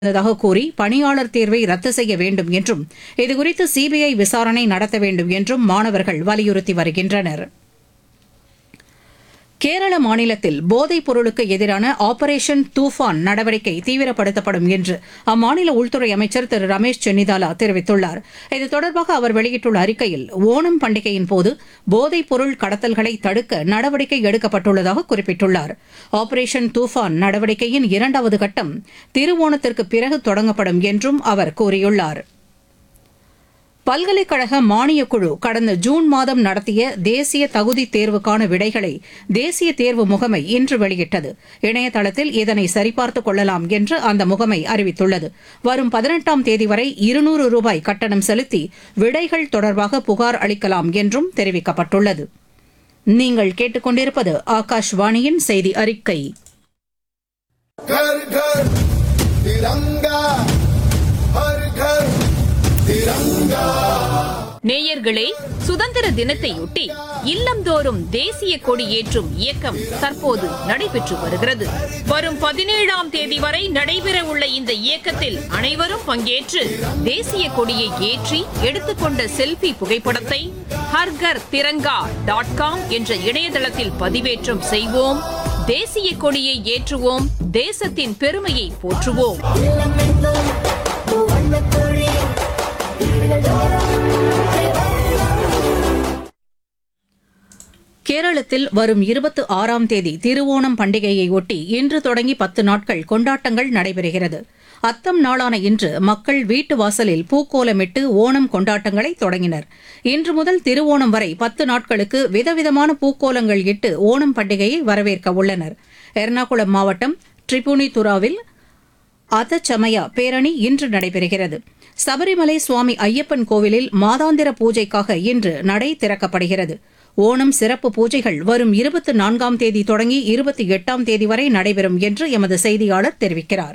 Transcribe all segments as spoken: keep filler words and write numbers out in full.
இருந்ததாக கூறி பணியாளர் தேர்வை ரத்து செய்ய வேண்டும் என்றும் இதுகுறித்து சிபிஐ விசாரணை நடத்த வேண்டும் என்றும் மாணவர்கள் வலியுறுத்தி வருகின்றனர். கேரள மாநிலத்தில் போதைப் பொருளுக்கு எதிரான ஆபரேஷன் தூஃபான் நடவடிக்கை தீவிரப்படுத்தப்படும் என்று அம்மாநில உள்துறை அமைச்சர் திரு ரமேஷ் சென்னிதாலா தெரிவித்துள்ளார். இது தொடர்பாக அவர் வெளியிட்டுள்ள அறிக்கையில் ஓணம் பண்டிகையின் போது போதைப் பொருள் கடத்தல்களை தடுக்க நடவடிக்கை எடுக்கப்பட்டுள்ளதாக குறிப்பிட்டுள்ளார். ஆபரேஷன் தூஃபான் நடவடிக்கையின் இரண்டாவது கட்டம் திருவோணத்திற்கு பிறகு தொடங்கப்படும் என்றும் அவர் கூறியுள்ளார். பல்கலைக்கழக மானியக் குழு கடந்த ஜூன் மாதம் நடத்திய தேசிய தகுதி தேர்வுக்கான விடைகளை தேசிய தேர்வு முகமை இன்று வெளியிட்டது. இணையதளத்தில் இதனை சரிபார்த்துக் கொள்ளலாம் என்று அந்த முகமை அறிவித்துள்ளது. வரும் பதினெட்டாம் தேதி வரை இருநூறு ரூபாய் கட்டணம் செலுத்தி விடைகள் தொடர்பாக புகார் அளிக்கலாம் என்றும் தெரிவிக்கப்பட்டுள்ளது. நீங்கள் கேட்டுக்கொண்டிருப்பது ஆகாஷ்வாணியின் செய்தி அறிக்கை. நேயர்களே, சுதந்திர தினத்தையொட்டி இல்லந்தோறும் தேசிய கொடி ஏற்றும் இயக்கம் தற்போது நடைபெற்று வருகிறது. வரும் பதினேழாம் தேதி வரை நடைபெறவுள்ள இந்த இயக்கத்தில் அனைவரும் பங்கேற்று தேசிய கொடியை ஏற்றி எடுத்துக்கொண்ட செல்ஃபி புகைப்படத்தை ஹர்கர் திரங்கா டாட் காம் என்ற இணையதளத்தில் பதிவேற்றம் செய்வோம். தேசிய கொடியை ஏற்றுவோம், தேசத்தின் பெருமையை போற்றுவோம். கேரளத்தில் வரும் இருபத்தி ஆறாம் தேதி திருவோணம் பண்டிகையை ஒட்டி இன்று தொடங்கி பத்து நாட்கள் கொண்டாட்டங்கள் நடைபெறுகிறது. அத்தம் நாளான இன்று மக்கள் வீட்டு வாசலில் பூக்கோலமிட்டு ஓணம் கொண்டாட்டங்களை தொடங்கினர். இன்று முதல் திருவோணம் வரை பத்து நாட்களுக்கு விதவிதமான பூக்கோலங்கள் இட்டு ஓணம் பண்டிகையை வரவேற்க உள்ளனர். எர்ணாகுளம் மாவட்டம் ட்ரிபுனிதுராவில் அதச்சமயா பேரணி இன்று நடைபெறுகிறது. சபரிமலை சுவாமி ஐயப்பன் கோவிலில் மாதாந்திர பூஜைக்காக இன்று நடை திறக்கப்படுகிறது. ஓணம் சிறப்பு பூஜைகள் வரும் இருபத்தி நான்காம் தேதி தொடங்கி இருபத்தி எட்டாம் தேதி வரை நடைபெறும் என்று எமது செய்தியாளர் தெரிவிக்கிறார்.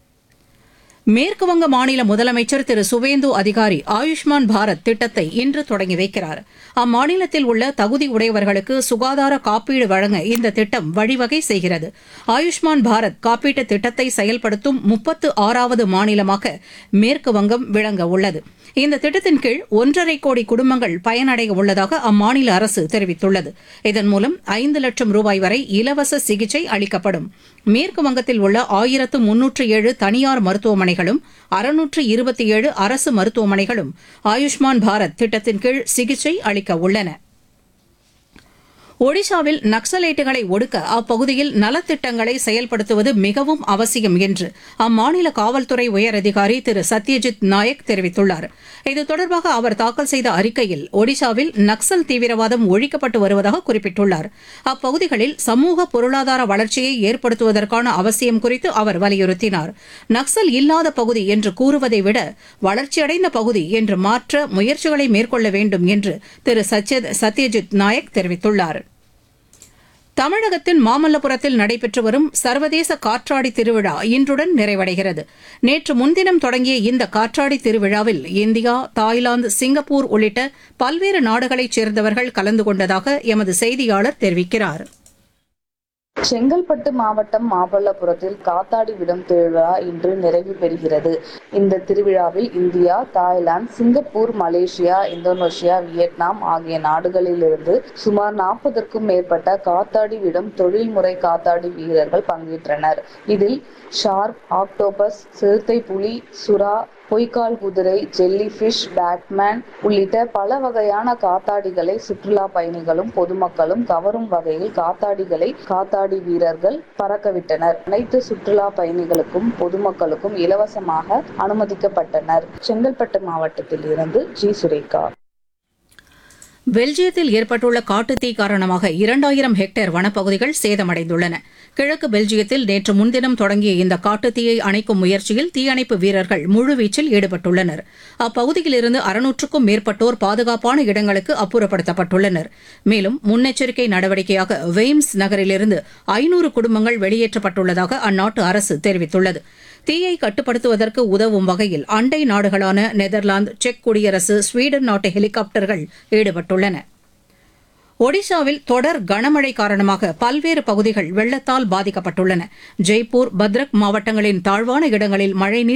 மேற்குவங்க மாநில முதலமைச்சர் திரு சுவேந்து அதிகாரி ஆயுஷ்மான் பாரத் திட்டத்தை இன்று தொடங்கி வைக்கிறார். அம்மாநிலத்தில் உள்ள தகுதி உடையவர்களுக்கு சுகாதார காப்பீடு வழங்க இந்த திட்டம் வழிவகை செய்கிறது. ஆயுஷ்மான் பாரத் காப்பீட்டு திட்டத்தை செயல்படுத்தும் முப்பத்து ஆறாவது மாநிலமாக மேற்குவங்கம் விளங்க உள்ளது. இந்த திட்டத்தின் கீழ் ஒன்றரை கோடி குடும்பங்கள் பயனடைய உள்ளதாக அம்மாநில அரசு தெரிவித்துள்ளது. இதன் மூலம் ஐந்து லட்சம் ரூபாய் வரை இலவச சிகிச்சை அளிக்கப்படும். மேற்கு வங்கத்தில் உள்ள ஆயிரத்து முன்னூற்று ஏழு தனியார் மருத்துவமனைகளும் அறுநூற்று இருபத்தி ஏழு அரசு மருத்துவமனைகளும் ஆயுஷ்மான் பாரத் திட்டத்தின் கீழ் சிகிச்சை அளிக்க உள்ளன. ஒடிஷாவில் நக்சலைட்டுகளை ஒடுக்க அப்பகுதியில் நலத்திட்டங்களை செயல்படுத்துவது மிகவும் அவசியம் என்று அம்மாநில காவல்துறை உயரதிகாரி திரு சத்யஜித் நாயக் தெரிவித்துள்ளார். இது தொடர்பாக அவர் தாக்கல் செய்த அறிக்கையில் ஒடிஷாவில் நக்சல் தீவிரவாதம் ஒழிக்கப்பட்டு வருவதாக குறிப்பிட்டுள்ளார். அப்பகுதிகளில் சமூக பொருளாதார வளர்ச்சியை ஏற்படுத்துவதற்கான அவசியம் குறித்து அவர் வலியுறுத்தினார். நக்சல் இல்லாத பகுதி என்று கூறுவதை விட வளர்ச்சியடைந்த பகுதி என்று மாற்ற முயற்சிகளை மேற்கொள்ள வேண்டும் என்று திரு சத்யஜித் நாயக் தெரிவித்துள்ளார். தமிழகத்தின் மாமல்லபுரத்தில் நடைபெற்று வரும் சர்வதேச காற்றாடி திருவிழா இன்றுடன் நிறைவடைகிறது. நேற்று முன்தினம் தொடங்கிய இந்த காற்றாடி திருவிழாவில் இந்தியா, தாய்லாந்து, சிங்கப்பூர் உள்ளிட்ட பல்வேறு நாடுகளைச் சேர்ந்தவர்கள் கலந்து கொண்டதாக எமது செய்தியாளர் தெரிவிக்கிறார். செங்கல்பட்டு மாவட்டம் மாமல்லபுரத்தில் காத்தாடி விடும் திருவிழா இன்று நிறைவு பெறுகிறது. இந்த திருவிழாவில் India, Thailand, Singapore, Malaysia, Indonesia, Vietnam ஆகிய நாடுகளிலிருந்து சுமார் நாற்பதற்கும் மேற்பட்ட காத்தாடி விடும் தொழில்முறை காத்தாடி வீரர்கள் பங்கேற்றனர். இதில் ஷார்க், ஆக்டோபஸ், சிறுத்தை புலி, சுறா, பொய்க்கால் குதிரை, ஜெல்லிஃபிஷ், பேட்மேன் உள்ளிட்ட பல வகையான காத்தாடிகளை சுற்றுலா பயணிகளும் பொதுமக்களும் கவரும் வகையில் காத்தாடிகளை காத்தாடி வீரர்கள் பறக்கவிட்டனர். அனைத்து சுற்றுலா பயணிகளுக்கும் பொதுமக்களுக்கும் இலவசமாக அனுமதிக்கப்பட்டனர். செங்கல்பட்டு மாவட்டத்தில் இருந்து ஜி சுரேகா. பெல்ஜியத்தில் ஏற்பட்டுள்ள காட்டுத்தீ காரணமாக இரண்டாயிரம் ஹெக்டேர் வனப்பகுதிகள் சேதமடைந்துள்ளன. கிழக்கு பெல்ஜியத்தில் நேற்று முன்தினம் தொடங்கிய இந்த காட்டுத்தீயை அணைக்கும் முயற்சியில் தீயணைப்பு வீரர்கள் முழுவீச்சில் ஈடுபட்டுள்ளனர். அப்பகுதியிலிருந்து அறுநூற்றுக்கும் மேற்பட்டோர் பாதுகாப்பான இடங்களுக்கு அப்புறப்படுத்தப்பட்டுள்ளனர். மேலும் முன்னெச்சரிக்கை நடவடிக்கையாக வெய்ம்ஸ் நகரிலிருந்து ஐநூறு குடும்பங்கள் வெளியேற்றப்பட்டுள்ளதாக அந்நாட்டு அரசு தெரிவித்துள்ளது. தீயை கட்டுப்படுத்துவதற்கு உதவும் வகையில் அண்டை நாடுகளான நெதர்லாந்து, செக் குடியரசு, ஸ்வீடன் நாட்டு ஹெலிகாப்டர்கள் ஈடுபட்டுள்ளன. ஒடிஷாவில் தொடர் கனமழை காரணமாக பல்வேறு பகுதிகள் வெள்ளத்தால் பாதிக்கப்பட்டுள்ளன. ஜெய்ப்பூர், பத்ரக் மாவட்டங்களின் தாழ்வான இடங்களில் மழைநீர்